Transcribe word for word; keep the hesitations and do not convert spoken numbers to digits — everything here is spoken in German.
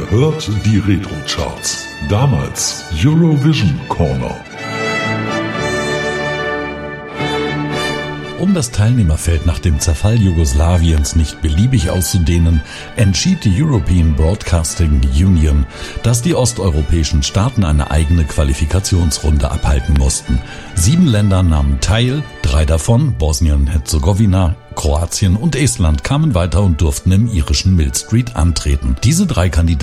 hört die Retro-Charts. Damals Eurovision Corner. Um das Teilnehmerfeld nach dem Zerfall Jugoslawiens nicht beliebig auszudehnen, entschied die European Broadcasting Union, dass die osteuropäischen Staaten eine eigene Qualifikationsrunde abhalten mussten. Sieben Länder nahmen teil, drei davon, Bosnien-Herzegowina, Kroatien und Estland, kamen weiter und durften im irischen Mill Street antreten. Diese drei Kandidaten